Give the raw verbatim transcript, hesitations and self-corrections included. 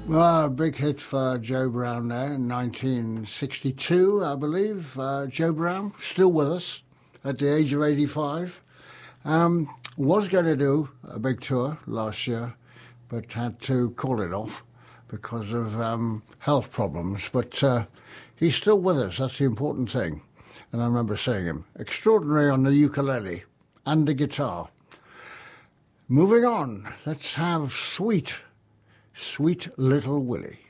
Well, a big hit for Joe Brown there in nineteen sixty-two, I believe. Uh, Joe Brown, still with us at the age of eighty-five. Um, was going to do a big tour last year, but had to call it off because of um, health problems. But uh, he's still with us, that's the important thing. And I remember seeing him. Extraordinary on the ukulele and the guitar. Moving on, let's have Sweet, Sweet Little Willie.